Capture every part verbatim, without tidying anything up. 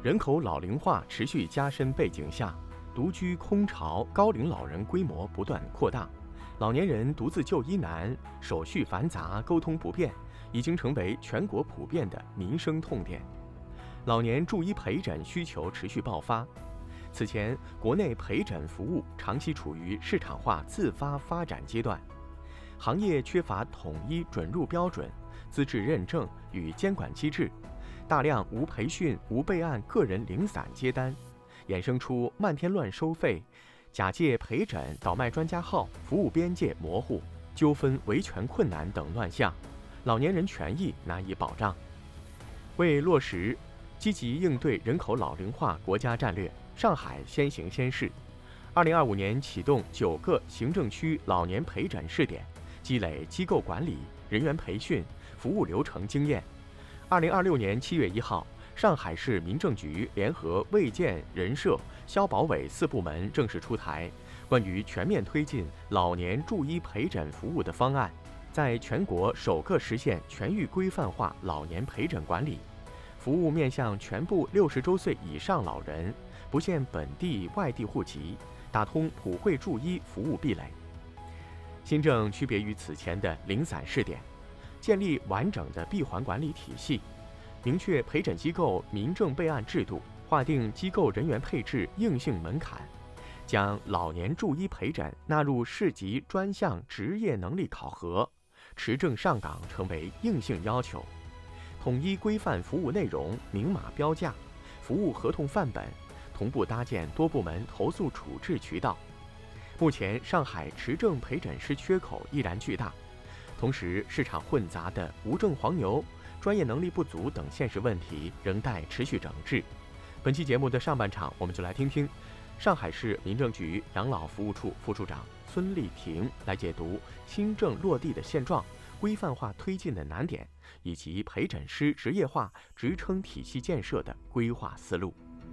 人口老龄化持续加深背景下，独居空巢高龄老人规模不断扩大，老年人独自就医难、手续繁杂、沟通不便，已经成为全国普遍的民生痛点。老年助医陪诊需求持续爆发。此前，国内陪诊服务长期处于市场化自发发展阶段，行业缺乏统一准入标准、资质认证与监管机制，大量无培训、无备案个人零散接单，衍生出漫天乱收费、假借陪诊倒卖专家号、服务边界模糊、纠纷维权困难等乱象，老年人权益难以保障。为落实积极应对人口老龄化国家战略，上海先行先试，二零二五年启动九个行政区老年陪诊试点，积累机构管理、人员培训、服务流程经验。二零二六年七月一号，上海市民政局联合卫健、人社、消保委四部门正式出台关于全面推进老年助医陪诊服务的方案，在全国首个实现全域规范化老年陪诊管理，服务面向全部六十周岁以上老人，不限本地外地户籍，打通普惠助医服务壁垒。新政区别于此前的零散试点，建立完整的闭环管理体系，明确陪诊机构民政备案制度，划定机构人员配置硬性门槛，将老年助医陪诊纳入市级专项职业能力考核，持证上岗成为硬性要求，统一规范服务内容，明码标价，服务合同范本，同步搭建多部门投诉处置渠道。目前，上海持证陪诊师缺口依然巨大，同时市场混杂的无证黄牛、专业能力不足等现实问题仍待持续整治。本期节目的上半场，我们就来听听上海市民政局养老服务处副处长孙丽萍来解读新政落地的现状、规范化推进的难点，以及陪诊师职业化职称体系建设的规划思路。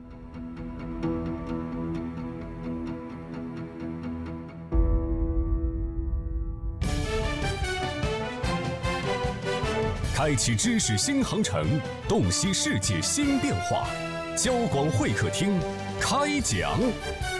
开启知识新航程，洞悉世界新变化。交广会客厅开讲。